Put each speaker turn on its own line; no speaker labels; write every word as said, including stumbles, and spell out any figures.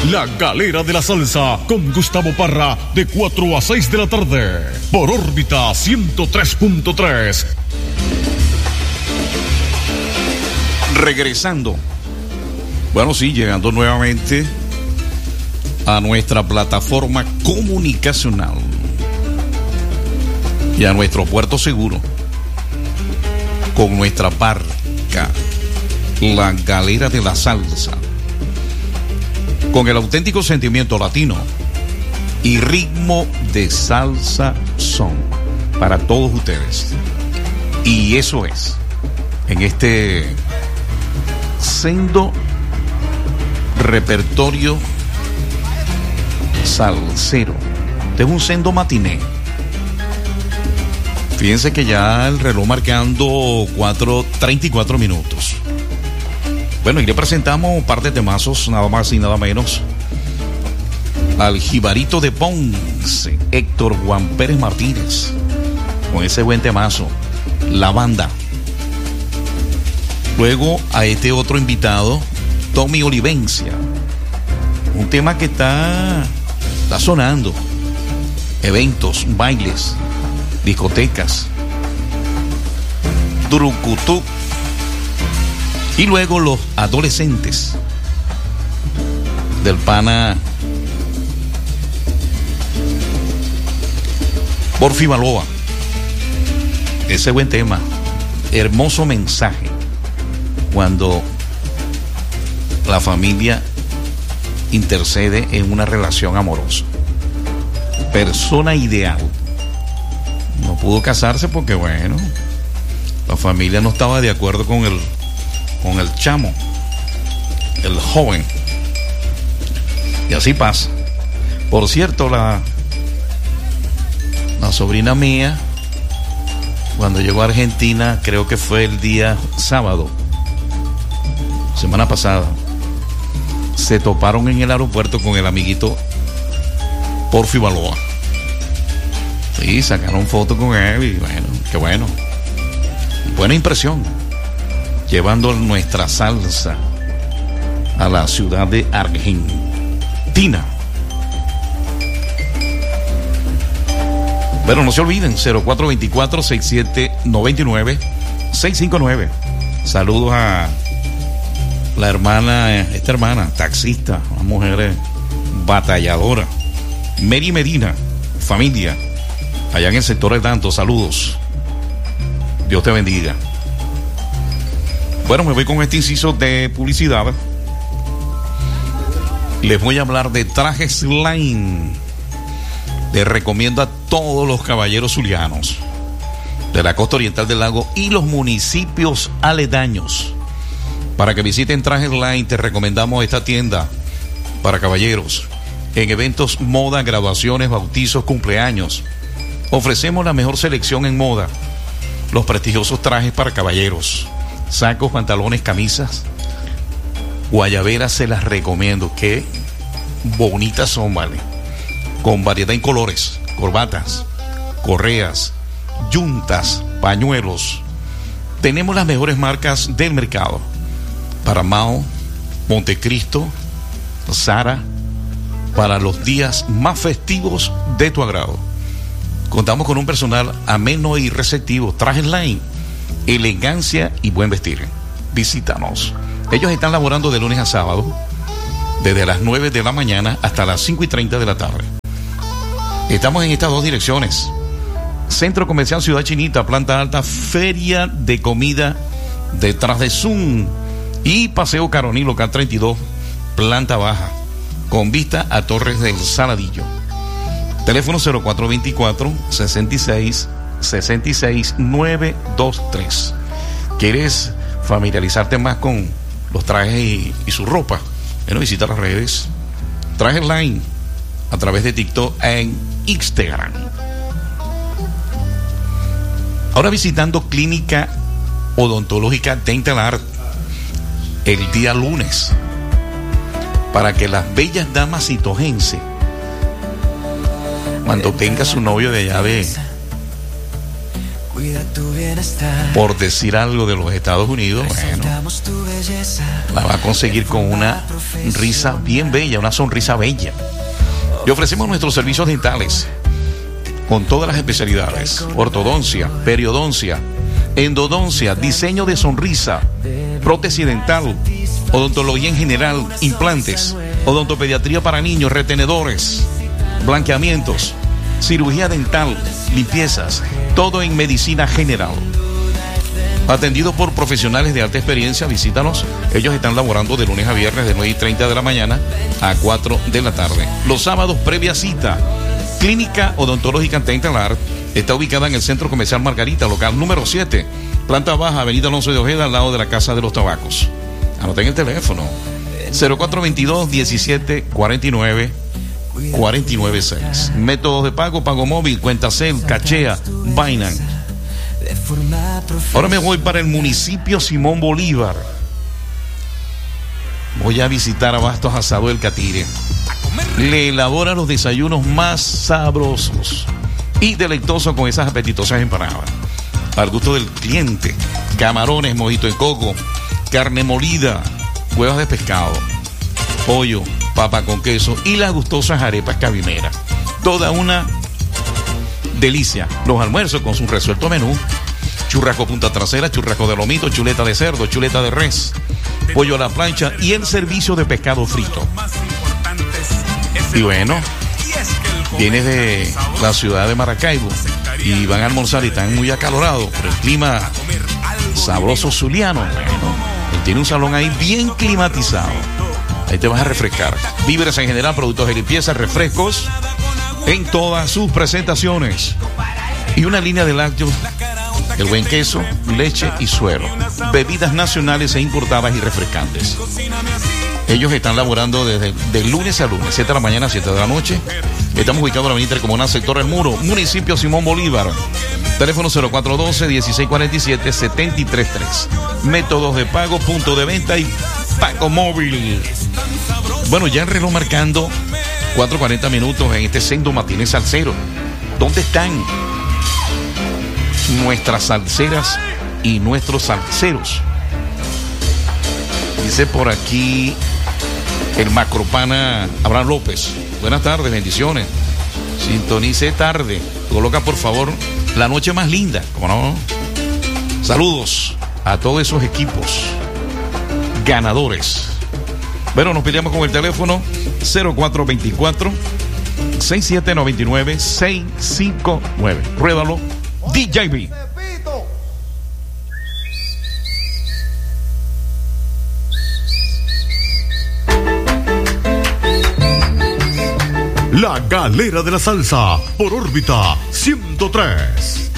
La Galera de la Salsa con Gustavo Parra de cuatro a seis de la tarde por órbita ciento tres punto tres. Regresando. Bueno, sí, llegando nuevamente a nuestra plataforma comunicacional y a nuestro puerto seguro con nuestra barca, la Galera de la Salsa, con el auténtico sentimiento latino y ritmo de salsa son para todos ustedes. Y eso es, en este sendo repertorio salsero, de un sendo matiné. Fíjense que ya el reloj marcando cuatro treinta y cuatro minutos. Bueno, y le presentamos un par de temazos, nada más y nada menos, al jibarito de Ponce, Héctor Juan Pérez Martínez, con ese buen temazo, La Banda. Luego a este otro invitado, Tommy Olivencia, un tema que está, está sonando, eventos, bailes, discotecas, Durucutú. Y luego los adolescentes del pana Porfi Baloa. Ese buen tema, hermoso mensaje cuando la familia intercede en una relación amorosa. Persona ideal. No pudo casarse porque, bueno, la familia no estaba de acuerdo con el con el chamo, el joven. Y así pasa. Por cierto, la, la sobrina mía, cuando llegó a Argentina, creo que fue el día sábado, semana pasada, se toparon en el aeropuerto con el amiguito Porfi Baloa. Sí, sacaron fotos con él y bueno, qué bueno. Buena impresión. Llevando nuestra salsa a la ciudad de Argentina. Bueno, no se olviden, cero cuatro dos cuatro, seis siete nueve nueve, seis cinco nueve. Saludos a la hermana, esta hermana, taxista, una mujer batalladora, Mary Medina, familia, allá en el sector de Tanto. Saludos. Dios te bendiga. Bueno, me voy con este inciso de publicidad. Les voy a hablar de Trajes Line. Les recomiendo a todos los caballeros zulianos de la costa oriental del lago y los municipios aledaños para que visiten Trajes Line. Te recomendamos esta tienda para caballeros en eventos, moda, graduaciones, bautizos, cumpleaños. Ofrecemos la mejor selección en moda, los prestigiosos trajes para caballeros, sacos, pantalones, camisas, guayaberas. Se las recomiendo, qué bonitas son, vale, con variedad en colores, corbatas, correas, yuntas, pañuelos. Tenemos las mejores marcas del mercado: Paramao, Montecristo, Zara, para los días más festivos de tu agrado. Contamos con un personal ameno y receptivo. Trajes Line, elegancia y buen vestir. Visítanos. Ellos están laborando de lunes a sábado, desde las nueve de la mañana hasta las cinco y treinta de la tarde. Estamos en estas dos direcciones: Centro Comercial Ciudad Chinita, planta alta, Feria de Comida detrás de Zoom, y Paseo Caroní, local treinta y dos, planta baja, con vista a Torres del Saladillo. Teléfono cero cuatro dos cuatro, seis seis, seis seis nueve dos tres. ¿Quieres familiarizarte más con los trajes y, y su ropa? Bueno, visita las redes Trajes Line a través de TikTok en Instagram. Ahora visitando Clínica Odontológica Dental Art el día lunes, para que las bellas damas citogense, cuando tenga su novio de allá de, por decir algo de los Estados Unidos, bueno, la va a conseguir con una risa bien bella, una sonrisa bella. Le ofrecemos nuestros servicios dentales con todas las especialidades: ortodoncia, periodoncia, endodoncia, diseño de sonrisa, prótesis dental, odontología en general, implantes, odontopediatría para niños, retenedores, blanqueamientos, cirugía dental, limpiezas, todo en medicina general. Atendido por profesionales de alta experiencia, visítanos. Ellos están laborando de lunes a viernes de nueve y treinta de la mañana a cuatro de la tarde. Los sábados, previa cita. Clínica Odontológica Dental Art está ubicada en el Centro Comercial Margarita, local número siete, planta baja, avenida Alonso de Ojeda, al lado de la Casa de los Tabacos. Anoten el teléfono: cero cuatro veintidós, diecisiete cuarenta y nueve, cuarenta y nueve seis. Métodos de pago: pago móvil, cuenta Cel, Cachea, Binance. Ahora me voy para el municipio Simón Bolívar. Voy a visitar Abastos Asado del Catire. Le elabora los desayunos más sabrosos y deleitosos con esas apetitosas empanadas al gusto del cliente: camarones, mojito de coco, carne molida, huevas de pescado, pollo, papa con queso y las gustosas arepas cabimeras. Toda una delicia. Los almuerzos con su resuelto menú: churrasco punta trasera, churrasco de lomito, chuleta de cerdo, chuleta de res, pollo a la plancha y el servicio de pescado frito. Y bueno, vienes de la ciudad de Maracaibo y van a almorzar y están muy acalorados por el clima sabroso zuliano. Bueno, él tiene un salón ahí bien climatizado. Ahí te vas a refrescar. Víveres en general, productos de limpieza, refrescos en todas sus presentaciones. Y una línea de lácteos, el buen queso, leche y suero. Bebidas nacionales e importadas y refrescantes. Ellos están laborando desde de lunes a lunes, siete de la mañana a siete de la noche. Estamos ubicados en la avenida Intercomunal, sector El Muro, municipio Simón Bolívar. Teléfono cero cuatro uno dos, dieciséis cuarenta y siete, setenta y tres tres. Métodos de pago, punto de venta y pago móvil. Bueno, ya el reloj marcando cuatro cuarenta minutos en este sendo matiné salsero. ¿Dónde están nuestras salseras y nuestros salseros? Dice por aquí el macropana Abraham López: buenas tardes, bendiciones. Sintonice tarde. Coloca por favor La Noche Más Linda, ¿cómo no? Saludos a todos esos equipos ganadores. Bueno, nos peleamos con el teléfono cero cuatro veinticuatro, sesenta y siete noventa y nueve, seiscientos cincuenta y nueve. Ruédalo, D J B.
La Galera de la Salsa por órbita ciento tres.